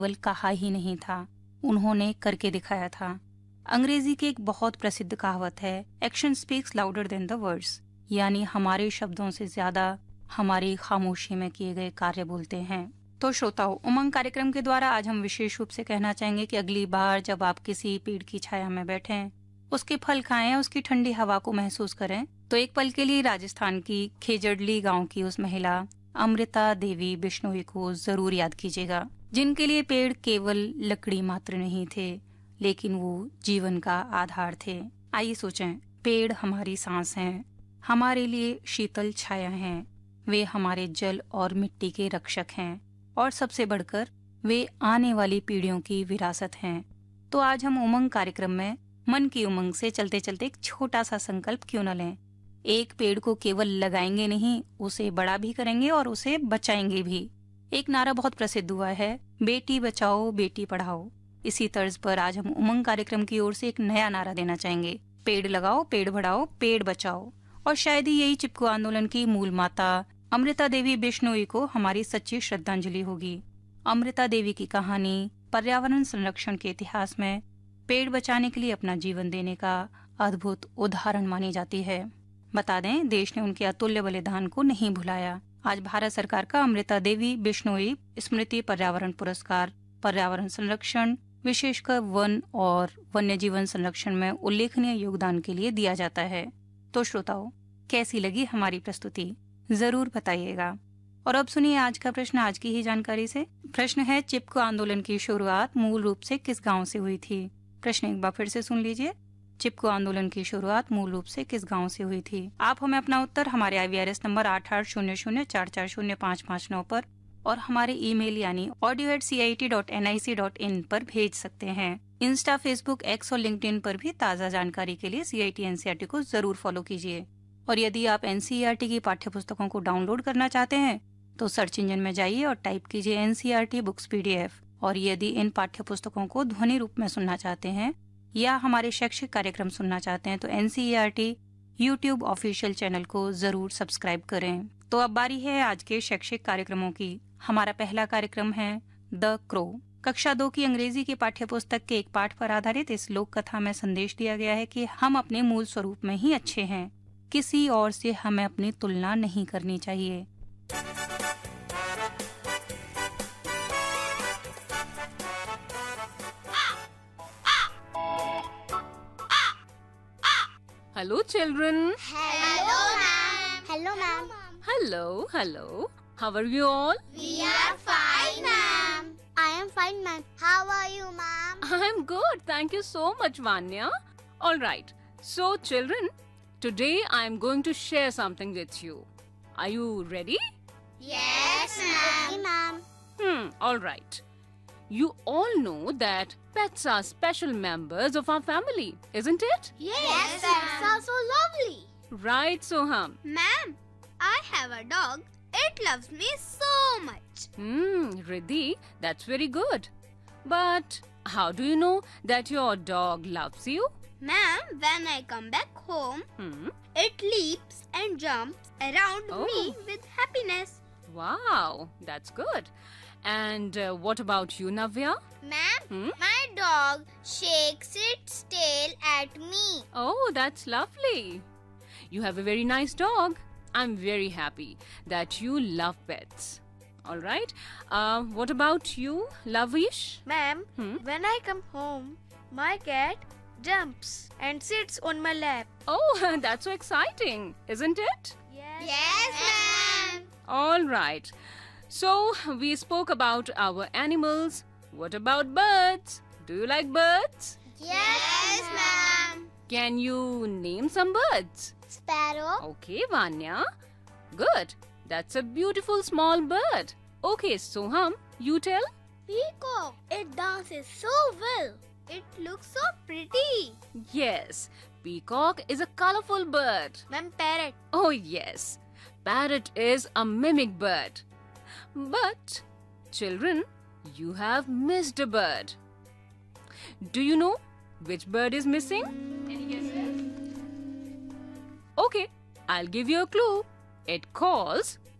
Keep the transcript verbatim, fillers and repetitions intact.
केवल कहा ही नहीं था, उन्होंने करके दिखाया था। अंग्रेजी की एक बहुत प्रसिद्ध कहावत है, action speaks louder than the words, यानी हमारे शब्दों से ज्यादा हमारी खामोशी में किए गए कार्य बोलते हैं। तो श्रोताओं, उमंग कार्यक्रम के द्वारा आज हम विशेष रूप से कहना चाहेंगे कि अगली बार जब आप किसी पेड़ की छाया में बैठें, उसके फल खाएं, उसकी ठंडी हवा को महसूस करें, तो एक पल के लिए राजस्थान की खेजड़ली गांव की उस महिला अमृता देवी बिश्नोई को जरूर याद कीजिएगा, जिनके लिए पेड़ केवल लकड़ी मात्र नहीं थे, लेकिन वो जीवन का आधार थे। आइए सोचें, पेड़ हमारी सांस हैं, हमारे लिए शीतल छाया हैं, वे हमारे जल और मिट्टी के रक्षक हैं, और सबसे बढ़कर वे आने वाली पीढ़ियों की विरासत हैं। तो आज हम उमंग कार्यक्रम में मन की उमंग से चलते चलते एक छोटा सा संकल्प क्यों न लें। एक पेड़ को केवल लगाएंगे नहीं, उसे बड़ा भी करेंगे और उसे बचाएंगे भी। एक नारा बहुत प्रसिद्ध हुआ है, बेटी बचाओ बेटी पढ़ाओ। इसी तर्ज पर आज हम उमंग कार्यक्रम की ओर से एक नया नारा देना चाहेंगे, पेड़ लगाओ पेड़ बढ़ाओ पेड़ बचाओ। और शायद ही यही चिपको आंदोलन की मूल माता अमृता देवी बिश्नोई को हमारी सच्ची श्रद्धांजलि होगी। अमृता देवी की कहानी पर्यावरण संरक्षण के इतिहास में पेड़ बचाने के लिए अपना जीवन देने का अद्भुत उदाहरण मानी जाती है। बता दें, देश ने उनके अतुल्य बलिदान को नहीं भुलाया। आज भारत सरकार का अमृता देवी बिश्नोई स्मृति पर्यावरण पुरस्कार पर्यावरण संरक्षण, विशेषकर वन और वन्य जीवन संरक्षण में उल्लेखनीय योगदान के लिए दिया जाता है। तो श्रोताओं, कैसी लगी हमारी प्रस्तुति, जरूर बताइएगा। और अब सुनिए आज का प्रश्न आज की ही जानकारी से। प्रश्न है, चिपको आंदोलन की शुरुआत मूल रूप से किस गांव से हुई थी? प्रश्न एक बार फिर से सुन लीजिए, चिपको आंदोलन की शुरुआत मूल रूप से किस गांव से हुई थी? आप हमें अपना उत्तर हमारे आई वी आर एस नंबर आठ आठ शून्य शून्य चार चार शून्य पाँच पाँच नौ पर और हमारे ईमेल यानी audio eight C I T dot N I C dot in पर भेज सकते हैं। इंस्टा, फेसबुक, एक्स और लिंक्डइन पर भी ताज़ा जानकारी के लिए सी I T N C E R T को जरूर फॉलो कीजिए। और यदि आप N C E R T की पाठ्य पुस्तकों को डाउनलोड करना चाहते हैं तो सर्च इंजन में जाइए और टाइप कीजिए N C E R T books P D F. और यदि इन पाठ्य पुस्तकों को ध्वनि रूप में सुनना चाहते हैं या हमारे शैक्षिक कार्यक्रम सुनना चाहते हैं तो N C E R T YouTube official channel को जरूर सब्सक्राइब करें। तो अब बारी है आज के शैक्षिक कार्यक्रमों की। हमारा पहला कार्यक्रम है द क्रो। कक्षा दो की अंग्रेजी की पाठ्य पुस्तक के एक पाठ पर आधारित इस लोक कथा में संदेश दिया गया है कि हम अपने मूल स्वरूप में ही अच्छे हैं, किसी और से हमें अपनी तुलना नहीं करनी चाहिए। Hello, children. Hello, ma'am. Hello, ma'am. Hello, hello. How are you all? We are fine, ma'am. I am fine, ma'am. How are you, ma'am? I'm good. Thank you so much, Vanya. All right. So, children, today I am going to share something with you. Are you ready? Yes, ma'am. Okay, ma'am. Hmm, all right. You all know that pets are special members of our family, isn't it? Yes, yes pets are so lovely. Right, Soham? Ma'am, I have a dog. It loves me so much. Hmm, Riddhi, that's very good. But how do you know that your dog loves you? Ma'am, when I come back home, Hmm? it leaps and jumps around Oh. me with happiness. Wow, that's good. And uh, what about you, Navya? Ma'am, Hmm? my dog shakes its tail at me. Oh, that's lovely. You have a very nice dog. I'm very happy that you love pets. All right. Uh, what about you, Lavish? Ma'am, Hmm? when I come home, my cat jumps and sits on my lap. Oh, that's so exciting, isn't it? Yes, ma'am. All right. So, we spoke about our animals. What about birds? Do you like birds? Yes, ma'am. Can you name some birds? Sparrow. Okay, Vanya. Good. That's a beautiful small bird. Okay, Soham, you tell. Peacock. It dances so well. It looks so pretty. Yes, peacock is a colorful bird. Ma'am, parrot. Oh, yes. Parrot is a mimic bird. But, children, you have missed a bird. Do you know which bird is missing? Any guesses? Okay, I'll give you a clue. It calls